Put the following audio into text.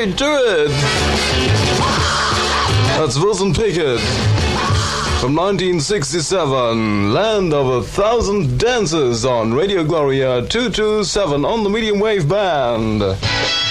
straight to it. That's Wilson Pickett from 1967, Land of a Thousand Dances on Radio Gloria 227 on the medium wave band.